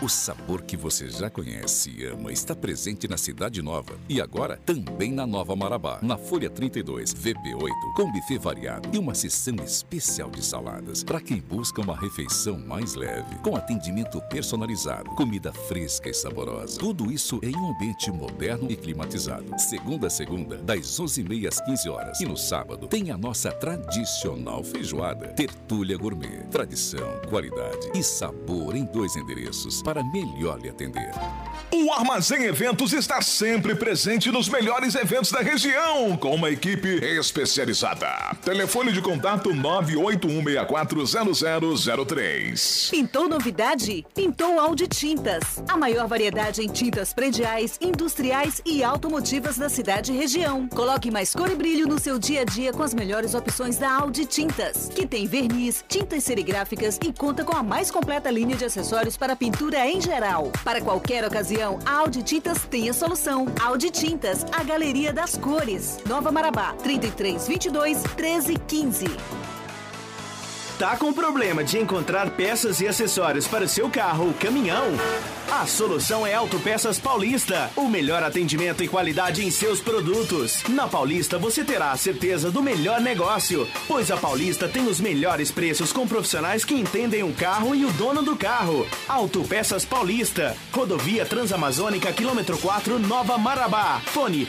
O sabor que você já conhece e ama está presente na Cidade Nova e agora também na Nova Marabá, na Folha 32, VP8, com buffet variado e uma seção especial de saladas para quem busca uma refeição mais leve, com atendimento personalizado, comida fresca e saborosa. Tudo isso em um ambiente moderno e climatizado. Segunda a segunda, das 11h30 às 15 horas. E no sábado tem a nossa tradicional feijoada. Tertúlia Gourmet. Tradição, qualidade e sabor em 2 endereços para melhor lhe atender. O Armazém Eventos está sempre presente nos melhores eventos da região, com uma equipe especializada. Telefone de contato 981640003. Pintou novidade? Pintou Audi Tintas. A maior variedade em tintas prediais, industriais e automotivas da cidade e região. Coloque mais cor e brilho no seu dia a dia com as melhores opções da Audi Tintas, que tem verniz, tintas serigráficas e conta com a mais completa linha de acessórios para pintura em geral. Para qualquer ocasião, a Audi Tintas tem a solução. Audi Tintas, a galeria das cores. Nova Marabá, 3322-1315. Tá com problema de encontrar peças e acessórios para o seu carro ou caminhão? A solução é Autopeças Paulista, o melhor atendimento e qualidade em seus produtos. Na Paulista você terá a certeza do melhor negócio, pois a Paulista tem os melhores preços com profissionais que entendem o carro e o dono do carro. Autopeças Paulista, Rodovia Transamazônica, quilômetro 4, Nova Marabá. Fone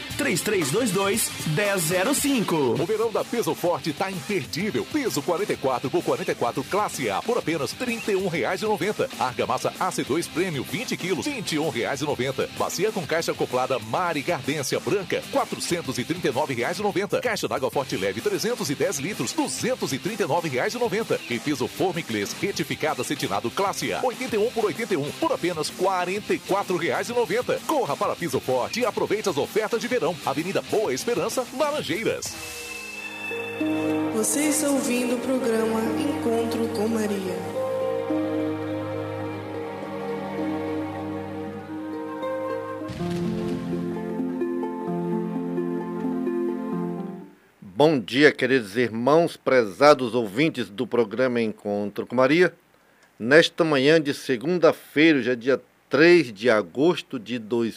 3322-1005. O verão da Peso Forte tá imperdível. Peso 44 por 44 classe A por apenas R$ 31,90. Argamassa AC2 Premium 20 quilos, R$ 21,90. Bacia com caixa acoplada Mari Gardência Branca, R$ 439,90. Caixa d'água Forte Leve 310 litros, R$ 239,90. E piso Formiclês retificado acetinado classe A, 81 por 81 por apenas R$ 44,90. Corra para Piso Forte e aproveite as ofertas de verão. Avenida Boa Esperança, Laranjeiras. Você está ouvindo o programa Encontro com Maria. Bom dia, queridos irmãos, prezados ouvintes do programa Encontro com Maria. Nesta manhã de segunda-feira, já dia 3 de agosto de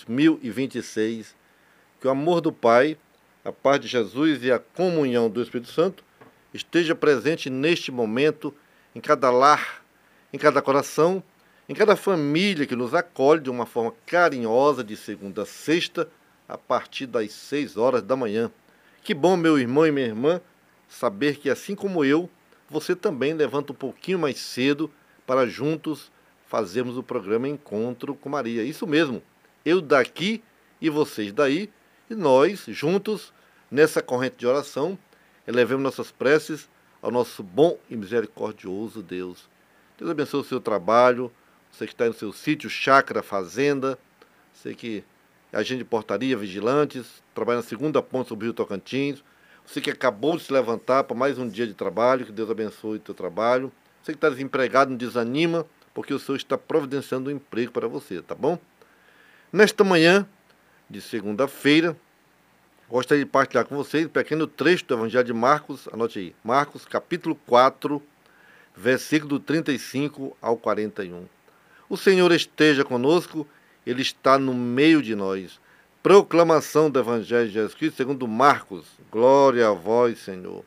2026, que o amor do Pai, a paz de Jesus e a comunhão do Espírito Santo esteja presente neste momento em cada lar, em cada coração, em cada família que nos acolhe de uma forma carinhosa de segunda a sexta, a partir das 6 horas da manhã. Que bom, meu irmão e minha irmã, saber que assim como eu, você também levanta um pouquinho mais cedo para juntos fazermos o programa Encontro com Maria. Isso mesmo, eu daqui e vocês daí, e nós juntos, nessa corrente de oração, elevemos nossas preces ao nosso bom e misericordioso Deus. Deus abençoe o seu trabalho, você que está no seu sítio, chácara, fazenda, você que é agente de portaria, vigilantes, trabalha na segunda ponte sobre o Rio Tocantins, você que acabou de se levantar para mais um dia de trabalho, que Deus abençoe o seu trabalho. Você que está desempregado, não desanima, porque o Senhor está providenciando um emprego para você, tá bom? Nesta manhã de segunda-feira, gostaria de partilhar com vocês um pequeno trecho do Evangelho de Marcos, anote aí, Marcos capítulo 4, versículo 35 ao 41. O Senhor esteja conosco, Ele está no meio de nós. Proclamação do Evangelho de Jesus Cristo segundo Marcos. Glória a vós, Senhor.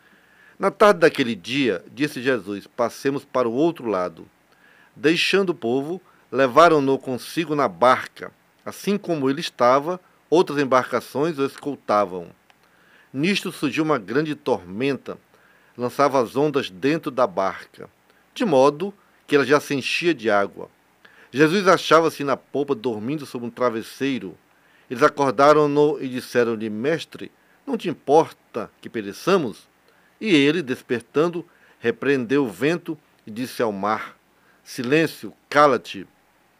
Na tarde daquele dia, disse Jesus, passemos para o outro lado. Deixando o povo, levaram-no consigo na barca. Assim como ele estava, outras embarcações o escoltavam. Nisto surgiu uma grande tormenta, lançava as ondas dentro da barca, de modo que ela já se enchia de água. Jesus achava-se na polpa, dormindo sobre um travesseiro. Eles acordaram-no e disseram-lhe, Mestre, não te importa que pereçamos? E ele, despertando, repreendeu o vento e disse ao mar, Silêncio, cala-te.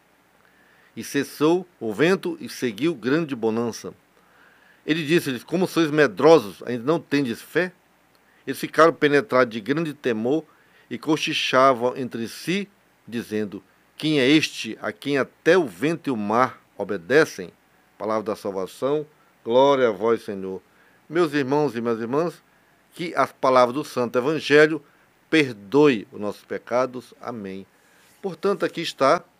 E cessou o vento e seguiu grande bonança. Ele disse-lhes, como sois medrosos, ainda não tendes fé? Eles ficaram penetrados de grande temor e cochichavam entre si, dizendo, quem é este a quem até o vento e o mar obedecem? Palavra da salvação, glória a vós, Senhor. Meus irmãos e minhas irmãs, que as palavras do Santo Evangelho perdoe os nossos pecados. Amém. Portanto, aqui está,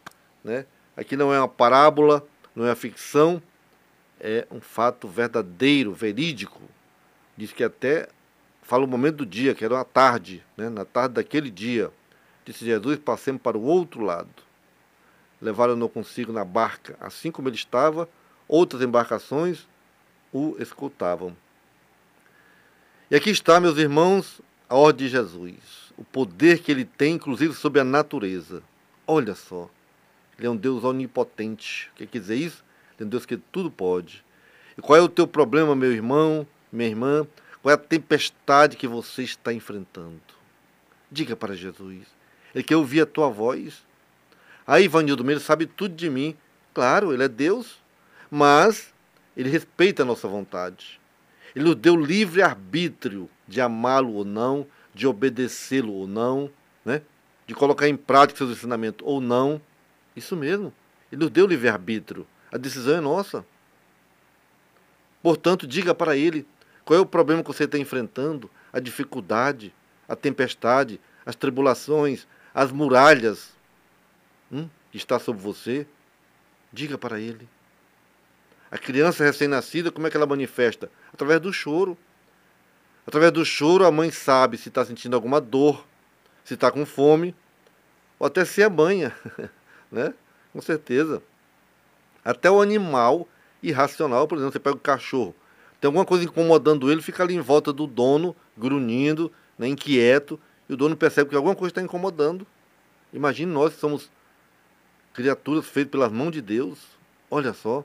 né? Aqui não é uma parábola, não é uma ficção, é um fato verdadeiro, verídico. Diz que até fala o momento do dia, que era uma tarde, né? Na tarde daquele dia, disse Jesus, passemos para o outro lado. Levaram-no consigo na barca, assim como ele estava, outras embarcações o escutavam. E aqui está, meus irmãos, a ordem de Jesus, o poder que ele tem, inclusive, sobre a natureza. Olha só, ele é um Deus onipotente. O que quer dizer isso? Ele é um Deus que tudo pode. E qual é o teu problema, meu irmão, minha irmã? Qual é a tempestade que você está enfrentando? Diga para Jesus. Ele quer ouvir a tua voz. Aí, Ivanildo Meira sabe tudo de mim. Claro, ele é Deus, mas ele respeita a nossa vontade. Ele nos deu livre arbítrio de amá-lo ou não, de obedecê-lo ou não, né? De colocar em prática seus ensinamentos ou não. Isso mesmo. Ele nos deu livre arbítrio. A decisão é nossa. Portanto, diga para ele qual é o problema que você está enfrentando, a dificuldade, a tempestade, as tribulações, as muralhas que está sobre você. Diga para ele. A criança recém-nascida, como é que ela manifesta? Através do choro. Através do choro, a mãe sabe se está sentindo alguma dor, se está com fome, ou até se é manha, né? Com certeza. Até o animal irracional, por exemplo, você pega o cachorro, tem alguma coisa incomodando ele, fica ali em volta do dono, grunhindo, né, inquieto, e o dono percebe que alguma coisa está incomodando. Imagine nós que somos criaturas feitas pelas mãos de Deus. Olha só.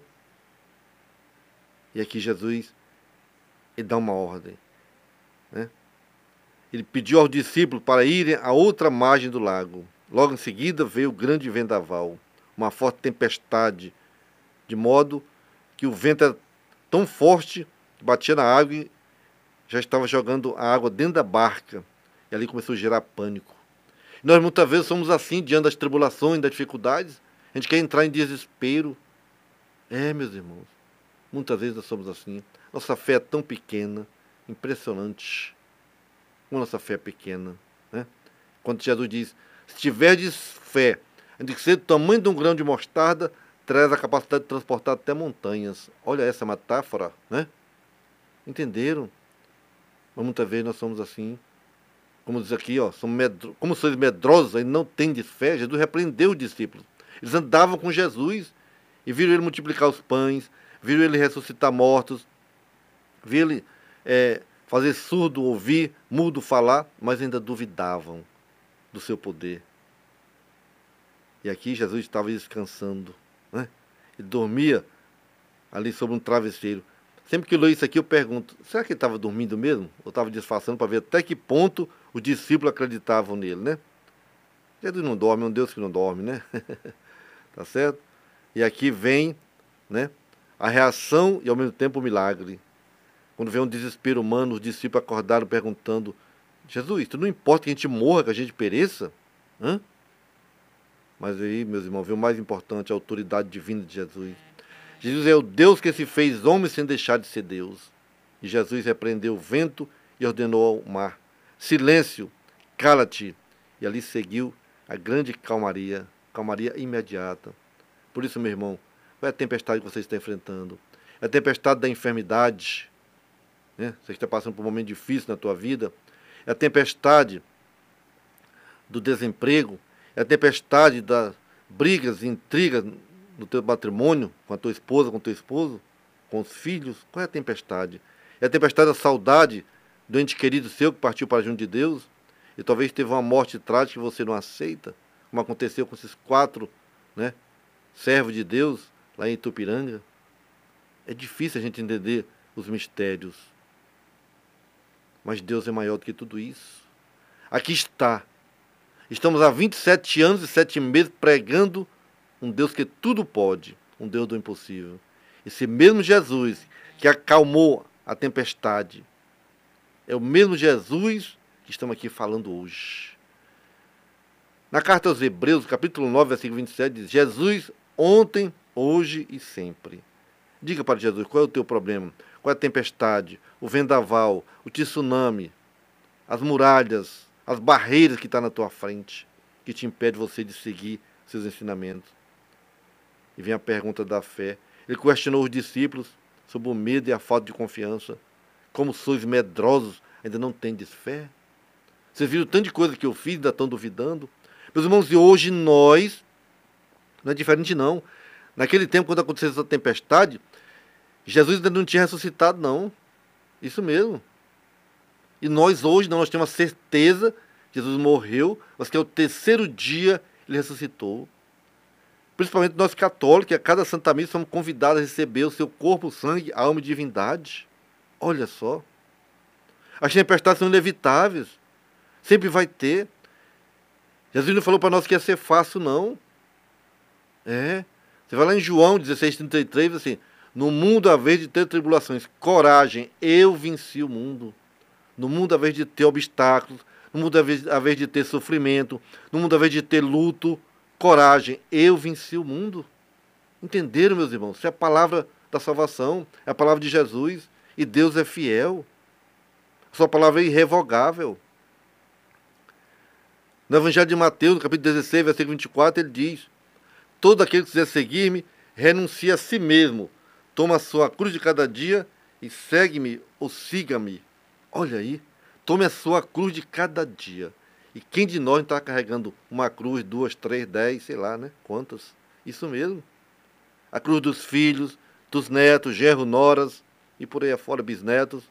E aqui Jesus, ele dá uma ordem, né? Ele pediu aos discípulos para irem à outra margem do lago. Logo em seguida veio o grande vendaval, uma forte tempestade, de modo que o vento era tão forte que batia na água e já estava jogando a água dentro da barca. E ali começou a gerar pânico. Nós muitas vezes somos assim, diante das tribulações, das dificuldades. A gente quer entrar em desespero. Meus irmãos, muitas vezes nós somos assim. Nossa fé é tão pequena, impressionante. Como nossa fé é pequena, né? Quando Jesus diz, se tiverdes fé, de que ser do tamanho de um grão de mostarda, traz a capacidade de transportar até montanhas. Olha essa metáfora, né? Entenderam? Mas muitas vezes nós somos assim. Como diz aqui, ó, como sois medrosos e não tendes fé, Jesus repreendeu os discípulos. Eles andavam com Jesus e viram ele multiplicar os pães, viram ele ressuscitar mortos, viram ele fazer surdo ouvir, mudo falar, mas ainda duvidavam do seu poder. E aqui Jesus estava descansando, né? Ele dormia ali sobre um travesseiro. Sempre que eu leio isso aqui, eu pergunto, será que ele estava dormindo mesmo? Ou estava disfarçando para ver até que ponto os discípulos acreditavam nele, né? Jesus não dorme, é um Deus que não dorme, né? Tá certo? E aqui vem, né, a reação e ao mesmo tempo o milagre. Quando vem um desespero humano, os discípulos acordaram perguntando, Jesus, tu não importa que a gente morra, que a gente pereça? Hã? Mas aí, meus irmãos, vem o mais importante, a autoridade divina de Jesus. Jesus é o Deus que se fez homem sem deixar de ser Deus. E Jesus repreendeu o vento e ordenou ao mar, silêncio, cala-te. E ali seguiu a grande calmaria, calmaria imediata. Por isso, meu irmão, qual é a tempestade que você está enfrentando? É a tempestade da enfermidade, né? Você está passando por um momento difícil na tua vida. É a tempestade do desemprego. É a tempestade das brigas e intrigas no teu matrimônio, com a tua esposa, com o teu esposo, com os filhos. Qual é a tempestade? É a tempestade da saudade do ente querido seu que partiu para junto de Deus e talvez teve uma morte trágica que você não aceita, como aconteceu com esses 4, né, servos de Deus lá em Itupiranga. É difícil a gente entender os mistérios, mas Deus é maior do que tudo isso. Aqui está. Estamos há 27 anos e 7 meses pregando um Deus que tudo pode, um Deus do impossível. Esse mesmo Jesus que acalmou a tempestade é o mesmo Jesus que estamos aqui falando hoje. Na carta aos Hebreus, capítulo 9, versículo 27, diz, Jesus ontem, hoje e sempre. Diga para Jesus, qual é o teu problema? Qual é a tempestade, o vendaval, o tsunami, as muralhas, as barreiras que estão na tua frente, que te impede você de seguir seus ensinamentos. E vem a pergunta da fé. Ele questionou os discípulos sobre o medo e a falta de confiança. Como sois medrosos, ainda não tendes fé? Vocês viram tanto de coisa que eu fiz, ainda estão duvidando? Meus irmãos, e hoje nós, não é diferente não. Naquele tempo, quando aconteceu essa tempestade, Jesus ainda não tinha ressuscitado, não. Isso mesmo. E nós hoje, nós temos a certeza que Jesus morreu, mas que ao terceiro dia ele ressuscitou. Principalmente nós católicos, a cada Santa Missa somos convidados a receber o seu corpo, sangue, alma e divindade. Olha só. As tempestades são inevitáveis. Sempre vai ter. Jesus não falou para nós que ia ser fácil, não. Você vai lá em João 16:33, assim, no mundo, à vez de ter tribulações, coragem, eu venci o mundo. No mundo, à vez de ter obstáculos, no mundo, à vez de ter sofrimento, no mundo, à vez de ter luto, coragem, eu venci o mundo. Entenderam, meus irmãos? Isso é a palavra da salvação, é a palavra de Jesus, e Deus é fiel. Sua palavra é irrevogável. No Evangelho de Mateus, no capítulo 16, versículo 24, ele diz: todo aquele que quiser seguir-me, renuncia a si mesmo, toma a sua cruz de cada dia e segue-me ou siga-me. Olha aí, tome a sua cruz de cada dia. E quem de nós está carregando uma cruz, 2, 3, 10, sei lá, né? Quantas? Isso mesmo. A cruz dos filhos, dos netos, genro, noras e por aí afora, bisnetos.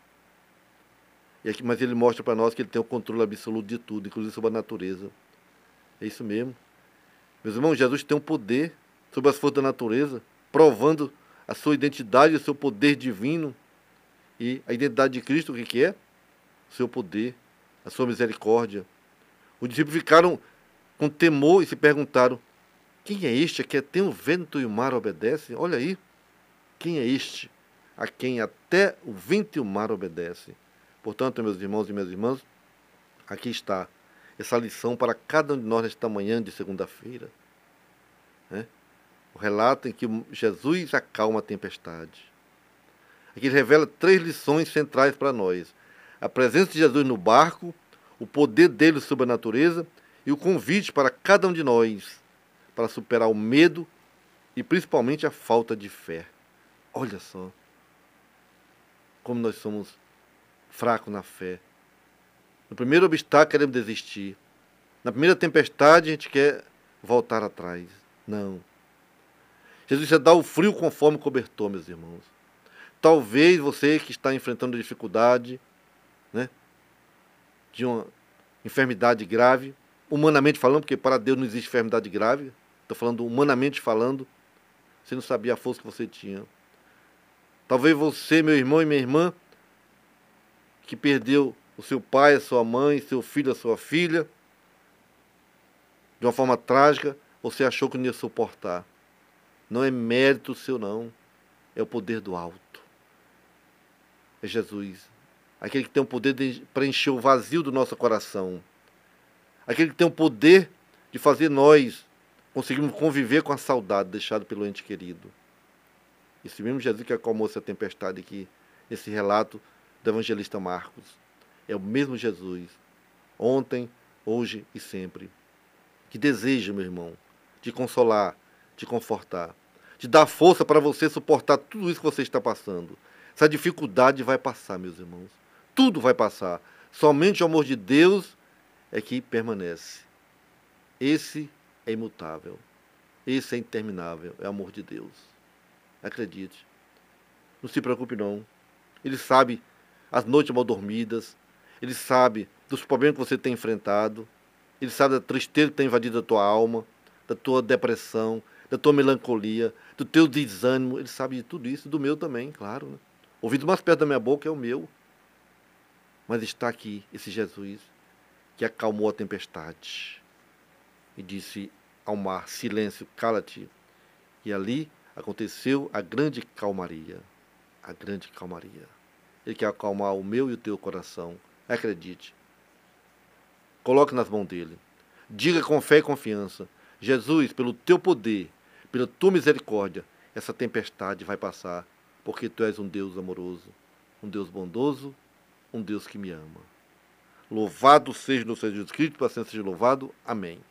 Mas ele mostra para nós que ele tem o controle absoluto de tudo, inclusive sobre a natureza. É isso mesmo. Meus irmãos, Jesus tem um poder sobre as forças da natureza, provando a sua identidade, o seu poder divino. E a identidade de Cristo, o que é? O seu poder, a sua misericórdia. Os discípulos ficaram com temor e se perguntaram: quem é este a quem até o vento e o mar obedecem? Olha aí, quem é este a quem até o vento e o mar obedecem? Portanto, meus irmãos e minhas irmãs, aqui está essa lição para cada um de nós nesta manhã de segunda-feira. O relato em que Jesus acalma a tempestade. Aqui ele revela 3 lições centrais para nós: a presença de Jesus no barco, o poder dele sobre a natureza e o convite para cada um de nós para superar o medo e principalmente a falta de fé. Olha só como nós somos fracos na fé. No primeiro obstáculo queremos desistir. Na primeira tempestade a gente quer voltar atrás. Não. Jesus já dá o frio conforme o cobertor, meus irmãos. Talvez você que está enfrentando dificuldade, de uma enfermidade grave, humanamente falando, porque para Deus não existe enfermidade grave, estou falando humanamente falando, você não sabia a força que você tinha. Talvez você, meu irmão e minha irmã, que perdeu o seu pai, a sua mãe, seu filho, a sua filha, de uma forma trágica, você achou que não ia suportar. Não é mérito seu, não. É o poder do alto. É Jesus. Aquele que tem o poder de preencher o vazio do nosso coração. Aquele que tem o poder de fazer nós conseguirmos conviver com a saudade deixada pelo ente querido. Esse mesmo Jesus que acalmou essa tempestade aqui, esse relato do evangelista Marcos. É o mesmo Jesus, ontem, hoje e sempre, que deseja, meu irmão, te consolar, te confortar, te dar força para você suportar tudo isso que você está passando. Essa dificuldade vai passar, meus irmãos. Tudo vai passar. Somente o amor de Deus é que permanece. Esse é imutável. Esse é interminável. É o amor de Deus. Acredite. Não se preocupe, não. Ele sabe as noites mal dormidas. Ele sabe dos problemas que você tem enfrentado. Ele sabe da tristeza que tem invadido a tua alma, da tua depressão, da tua melancolia, do teu desânimo. Ele sabe de tudo isso, do meu também, claro. Né? O ouvido mais perto da minha boca é o meu. Mas está aqui esse Jesus que acalmou a tempestade e disse ao mar: silêncio, cala-te. E ali aconteceu a grande calmaria. A grande calmaria. Ele quer acalmar o meu e o teu coração. Acredite. Coloque nas mãos dele. Diga com fé e confiança: Jesus, pelo teu poder, pela tua misericórdia, essa tempestade vai passar, porque tu és um Deus amoroso, um Deus bondoso, um Deus que me ama. Louvado seja o Senhor Jesus Cristo, para sempre seja louvado. Amém.